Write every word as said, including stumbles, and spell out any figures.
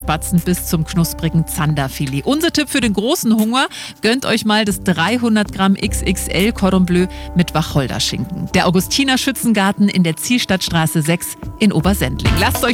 Spatzen bis zum knusprigen Zanderfilet. Unser Tipp für den großen Hunger: gönnt euch mal das dreihundert Gramm X X L Cordon Bleu mit Wacholderschinken. Der Augustiner Schützengarten in der Zielstadtstraße sechs in Obersendling. Lasst euch